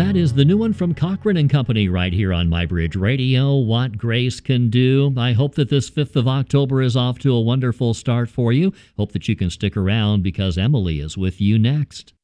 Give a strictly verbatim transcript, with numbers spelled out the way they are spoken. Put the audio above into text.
That is the new one from Cochran and Company right here on MyBridge Radio, What Grace Can Do. I hope that this fifth of October is off to a wonderful start for you. Hope that you can stick around because Emily is with you next.